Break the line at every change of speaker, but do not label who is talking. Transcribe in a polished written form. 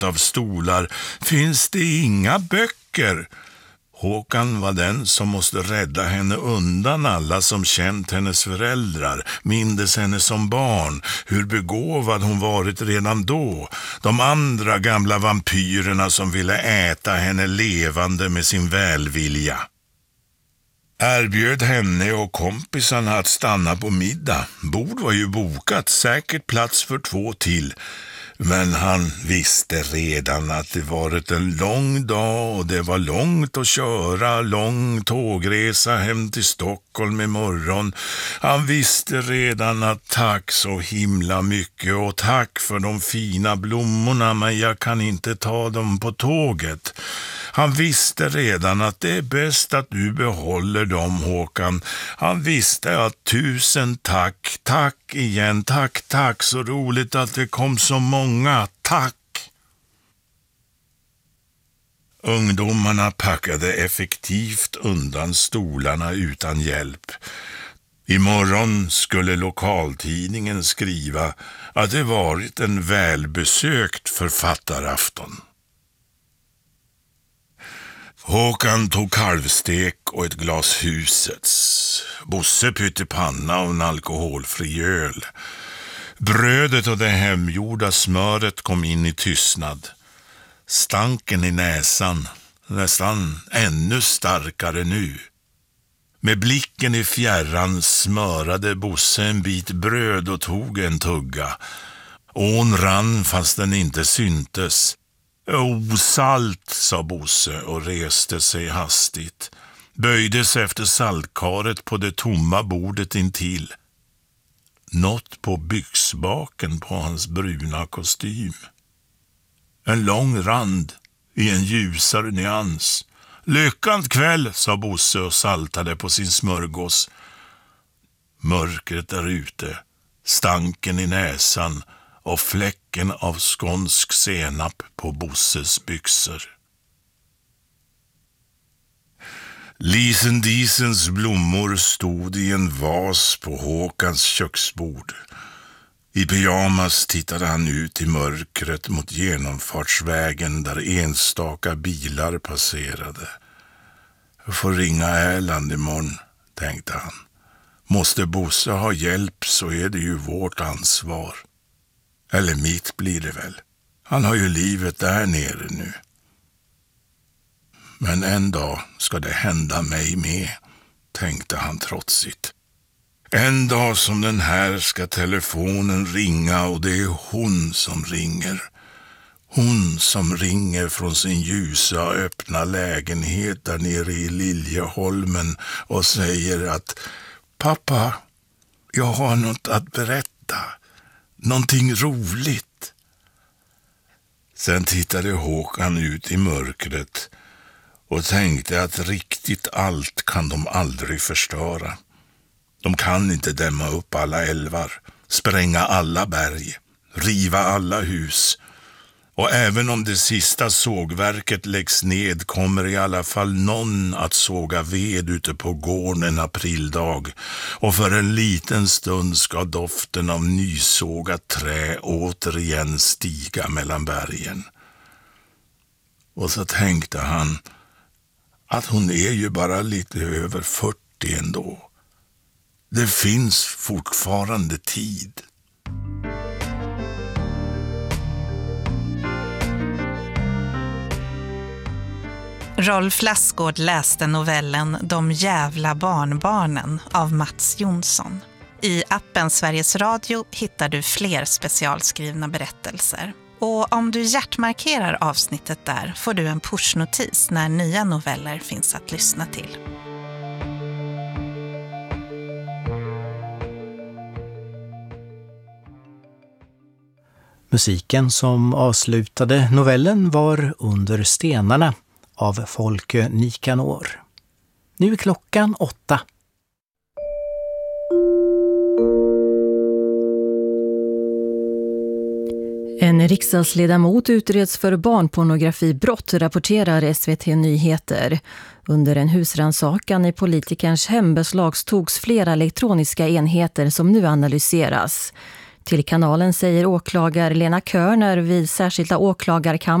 fullt av stolar finns det inga böcker. Håkan var den som måste rädda henne undan alla som känt hennes föräldrar, mindes henne som barn, hur begåvad hon varit redan då. De andra gamla vampyrerna som ville äta henne levande med sin välvilja. Erbjöd henne och kompisarna att stanna på middag. Bord var ju bokat, säkert plats för 2 till. Men han visste redan att det varit en lång dag och det var långt att köra, lång tågresa hem till Stockholm imorgon. Han visste redan att tack så himla mycket och tack för de fina blommorna, men jag kan inte ta dem på tåget. Han visste redan att det är bäst att du behåller dem, Håkan. Han visste att 1000 tack, tack igen, tack, så roligt att det kom så många, tack. Ungdomarna packade effektivt undan stolarna utan hjälp. Imorgon skulle lokaltidningen skriva att det varit en välbesökt författarafton. Håkan tog kalvstek och ett glas husets. Bosse pyttipanna och en alkoholfri öl. Brödet och det hemgjorda smöret kom in i tystnad. Stanken i näsan, nästan ännu starkare nu. Med blicken i fjärran smörade Bosse en bit bröd och tog en tugga. Ån rann fast den inte syntes. Salt, sa Bosse och reste sig hastigt. Böjde sig efter saltkaret på det tomma bordet intill. Något på byxbaken på hans bruna kostym. En lång rand i en ljusare nyans. Lyckad kväll, sa Bosse och saltade på sin smörgås. Mörkret där ute, stanken i näsan och fläcken av skånsk senap på Bosses byxor. Lisendisens blommor stod i en vas på Håkans köksbord. I pyjamas tittade han ut i mörkret mot genomfartsvägen där enstaka bilar passerade. Jag får ringa Erland imorgon, tänkte han. Måste Bosse ha hjälp så är det ju vårt ansvar. Eller mitt blir det väl. Han har ju livet där nere nu. Men en dag ska det hända mig med, tänkte han trotsigt. En dag som den här ska telefonen ringa och det är hon som ringer. Hon som ringer från sin ljusa öppna lägenhet där nere i Liljeholmen och säger att pappa, jag har något att berätta. Någonting roligt. Sen tittade Håkan ut i mörkret och tänkte att riktigt allt kan de aldrig förstöra. De kan inte dämma upp alla älvar, spränga alla berg, riva alla hus. Och även om det sista sågverket läggs ned kommer i alla fall någon att såga ved ute på gården en aprildag. Och för en liten stund ska doften av nysågat trä återigen stiga mellan bergen. Och så tänkte han att hon är ju bara lite över 40 ändå. Det finns fortfarande tid.
Rolf Lassgård läste novellen De jävla barnbarnen av Mats Jonsson. I appen Sveriges Radio hittar du fler specialskrivna berättelser. Och om du hjärtmarkerar avsnittet där får du en pushnotis när nya noveller finns att lyssna till.
Musiken som avslutade novellen var Under stenarna av Folke Nikanor. Nu är klockan 8.
En riksdagsledamot utreds för barnpornografibrott, rapporterar SVT Nyheter. Under en husrannsakan i politikerns hem beslagtogs flera elektroniska enheter som nu analyseras. Till kanalen säger åklagare Lena Körner vid särskilda åklagarkammaren